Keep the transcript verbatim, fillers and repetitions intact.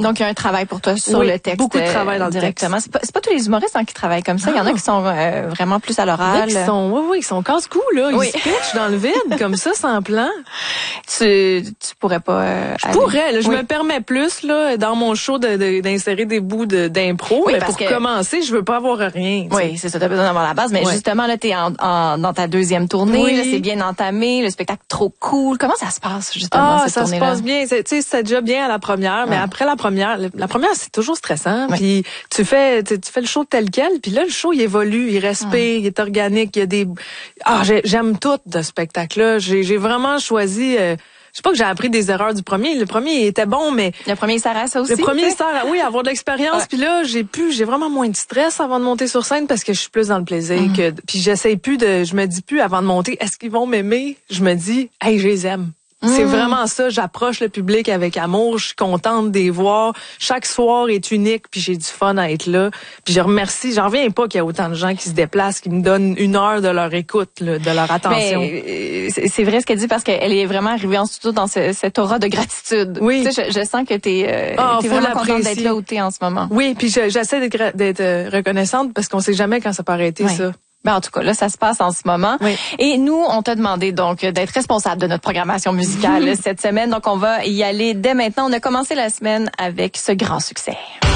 Donc, il y a un travail pour toi sur oui, le texte. Beaucoup de travail dans le directement. texte. C'est pas, c'est pas tous les humoristes hein, qui travaillent comme ça. Il y en a qui sont euh, vraiment plus à l'oral. Qui sont, oui, oui, qui sont casse-cou, là. Ils Oui. se pitchent dans le vide, comme ça, sans plan. Tu, tu pourrais pas. Euh, je aller. pourrais, là, je oui. me permets plus, là, dans mon show, de, de, d'insérer des bouts de, d'impro. Oui, mais parce pour que... commencer, je veux pas avoir rien. T'sais. Oui, c'est ça, t'as besoin d'avoir la base. Mais ouais. justement, là, t'es en, en, dans ta deuxième tournée. Oui. Là, c'est bien entamé. Le spectacle trop cool. Comment ça se passe, justement, ah, cette ça tournée-là? se passe bien. Tu sais, c'était déjà bien à la première, mais ouais. après la première, la première, c'est toujours stressant. Ouais. Puis tu fais, tu, tu fais le show tel quel. Puis là, le show, il évolue, il respire, ouais. il est organique. Il y a des... Ah, j'ai, j'aime tout de ce spectacle-là. J'ai, j'ai vraiment choisi... Euh, Je sais pas que j'ai appris des erreurs du premier. Le premier il était bon, mais le premier sert à ça aussi. Le premier sert à oui, avoir de l'expérience. Ouais. Puis là, j'ai pu, j'ai vraiment moins de stress avant de monter sur scène parce que je suis plus dans le plaisir. Mm-hmm. que Puis j'essaie plus de, je me dis plus avant de monter, est-ce qu'ils vont m'aimer? Je me dis, hey, je les aime. Mmh. C'est vraiment ça. J'approche le public avec amour. Je suis contente de les voir. Chaque soir est unique, puis j'ai du fun à être là. Puis je remercie. J'en reviens pas qu'il y a autant de gens qui se déplacent, qui me donnent une heure de leur écoute, là, de leur attention. Mais, c'est vrai ce qu'elle dit parce qu'elle est vraiment arrivée en studio dans ce, cette aura de gratitude. Oui. Tu sais, je, je sens que t'es, euh, oh, t'es vraiment contente d'être là où t'es en ce moment. Oui, puis je, j'essaie d'être, d'être reconnaissante parce qu'on sait jamais quand ça peut arrêter, oui. ça. Ben, en tout cas, là, ça se passe en ce moment. Oui. Et nous, on t'a demandé donc d'être responsable de notre programmation musicale cette semaine. Donc, on va y aller dès maintenant. On a commencé la semaine avec ce grand succès.